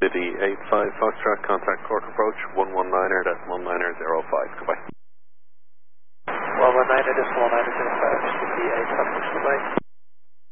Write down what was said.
City 85 Foxtrot, contact Cork approach 119er, that's 19er05, goodbye. 119er, this 19er05, City 85 Foxtrot, goodbye.